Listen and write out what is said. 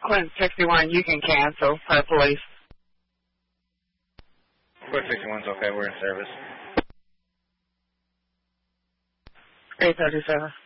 Clinton 61, you can cancel for police. Clinton 61's okay, we're in service. 837.